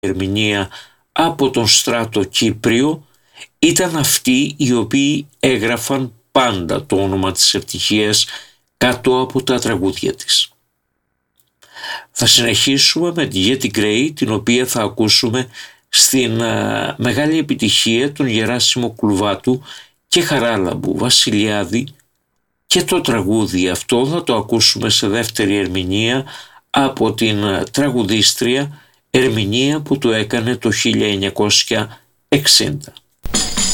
ερμηνεία από τον Στράτο Κύπριο ήταν αυτοί οι οποίοι έγραφαν πάντα το όνομα της ευτυχίας κάτω από τα τραγούδια της. Θα συνεχίσουμε με τη Γέτη Γκρέι, την οποία θα ακούσουμε στην μεγάλη επιτυχία των Γεράσιμο Κλουβάτου και Χαράλαμπου Βασιλιάδη, και το τραγούδι αυτό θα το ακούσουμε σε δεύτερη ερμηνεία από την τραγουδίστρια, ερμηνεία που το έκανε το 1960.